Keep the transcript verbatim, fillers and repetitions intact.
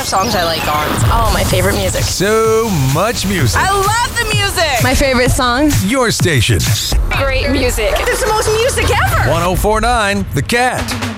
have songs I like on. Oh, my favorite music. So much music. I love the music. My favorite song. Your station. Great music. It's the most music ever. one oh four point nine The Cat.